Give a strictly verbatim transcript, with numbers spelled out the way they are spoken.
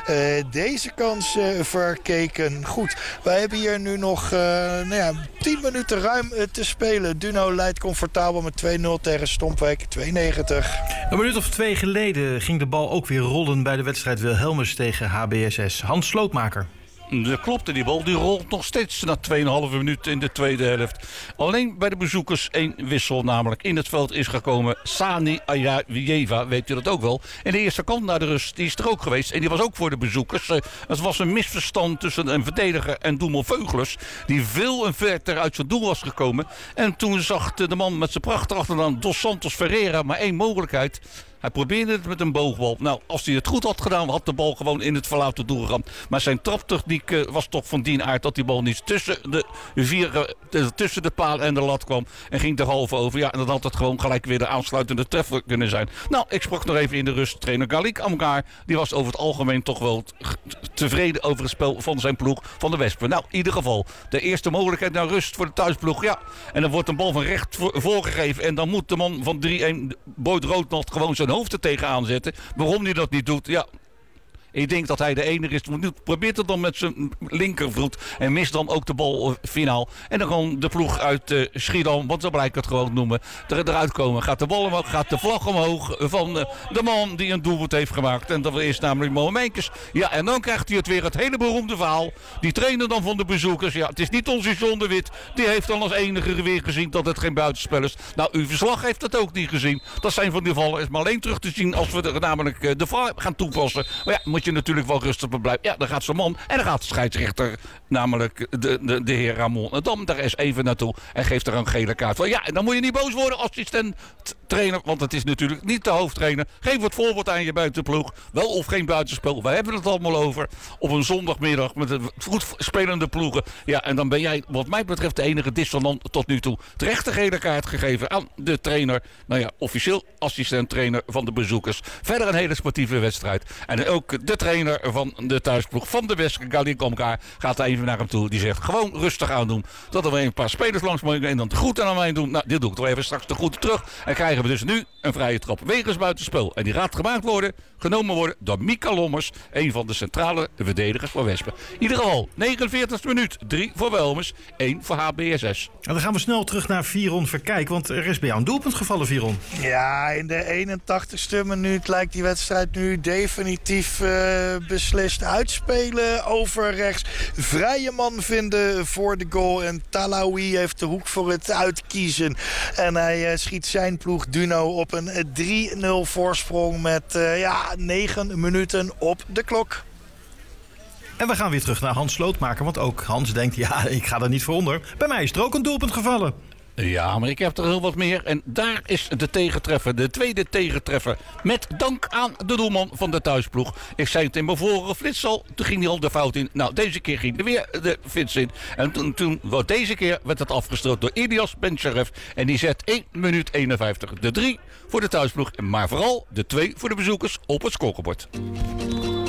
uh, deze kans uh, verkeken. Goed, wij hebben hier nu nog uh, nou ja, tien minuten ruim uh, te spelen. Duno leidt comfortabel met twee nul tegen Stompwijk, tweeënnegentig. Een minuut of twee geleden ging de bal ook weer rollen bij de wedstrijd Wilhelmus tegen H B S S. Hans Slootmaker. Dat klopt, die bal die rolt nog steeds na twee komma vijf minuten in de tweede helft. Alleen bij de bezoekers één wissel, namelijk in het veld is gekomen Sani Ayawieva, weet je dat ook wel. En de eerste kant naar de rust, die is er ook geweest en die was ook voor de bezoekers. Het was een misverstand tussen een verdediger en Doemel Veuglers, die veel en ver uit zijn doel was gekomen. En toen zag de man met zijn prachtige achternaam Dos Santos Ferreira maar één mogelijkheid. Hij probeerde het met een boogbal. Nou, als hij het goed had gedaan, had de bal gewoon in het verlaten doel geramd. Maar zijn traptechniek uh, was toch van die aard dat die bal niet tussen de, vier, uh, tussen de paal en de lat kwam. En ging er half over. Ja, en dan had het gewoon gelijk weer de aansluitende treffer kunnen zijn. Nou, ik sprak nog even in de rust. Trainer Galik Amgar, die was over het algemeen toch wel tevreden over het spel van zijn ploeg van de Wespen. Nou, in ieder geval, de eerste mogelijkheid naar rust voor de thuisploeg. Ja, en dan wordt een bal van recht voor, voorgegeven. En dan moet de man van drie-een, Boyd Roodnat, gewoon zijn hoofd er tegenaan zetten. Waarom hij dat niet doet, ja. Ik denk dat hij de enige is. Probeert het dan met zijn linkervoet. En mist dan ook de bal finaal. En dan gewoon de ploeg uit uh, Schiedam. Want zo blijkt het gewoon noemen. Er, eruit komen. Gaat de bal omhoog. Gaat de vlag omhoog. Van uh, de man die een doelpunt heeft gemaakt. En dat is namelijk Mo Menkes. Ja, en dan krijgt hij het weer. Het hele beroemde verhaal. Die trainer dan van de bezoekers. Ja, het is niet onze John de Wit. Die heeft dan als enige weer gezien dat het geen buitenspel is. Nou, uw verslag heeft dat ook niet gezien. Dat zijn van die vallen. Is maar alleen terug te zien als we er namelijk uh, de V A R gaan toepassen. Maar ja, moet je natuurlijk wel rustig op blijven. Ja, dan gaat zo'n man en dan gaat de scheidsrechter, namelijk de, de, de heer Ramon Dam, daar is even naartoe en geeft er een gele kaart van. Ja, en dan moet je niet boos worden, assistent trainer, want het is natuurlijk niet de hoofdtrainer. Geef het voorbeeld aan je buitenploeg. Wel of geen buitenspel, we hebben het allemaal over. Op een zondagmiddag met een goed spelende ploegen. Ja, en dan ben jij, wat mij betreft, de enige dissonant tot nu toe. Terecht de gele kaart gegeven aan de trainer. Nou ja, officieel assistent trainer van de bezoekers. Verder een hele sportieve wedstrijd. En ook de trainer van de thuisploeg van de West, Galik Amgar, gaat even naar hem toe. Die zegt gewoon rustig aandoen. Dat er weer een paar spelers langs mogen en dan de groeten aan mij doen. Nou, dit doe ik toch even straks de groeten terug. En krijgen we dus nu een vrije trap wegens buitenspel. En die gaat gemaakt worden, genomen worden door Mika Lommers, een van de centrale verdedigers van Wespen. In ieder geval, negenenveertigste minuut. drie voor Wilhelmus, één voor H B S S. En dan gaan we snel terug naar Viron Verkijk, want er is bij jou een doelpunt gevallen, Viron. Ja, in de eenentachtigste minuut lijkt die wedstrijd nu definitief uh, beslist. Uitspelen over rechts. Vrije man vinden voor de goal. En Talawi heeft de hoek voor het uitkiezen. En hij uh, schiet zijn ploeg Duno op een drie nul voorsprong met uh, ja, negen minuten op de klok. En we gaan weer terug naar Hans Slootmaker. Want ook Hans denkt, ja, ik ga er niet voor onder. Bij mij is er ook een doelpunt gevallen. Ja, maar ik heb er heel wat meer. En daar is de tegentreffer, de tweede tegentreffer. Met dank aan de doelman van de thuisploeg. Ik zei het in mijn vorige flits al, toen ging hij al de fout in. Nou, deze keer ging er weer de flits in. En toen, toen deze keer werd het afgestoten door Ilias Bencharev. En die zet één minuut eenenvijftig. De drie voor de thuisploeg, maar vooral de twee voor de bezoekers op het scorebord.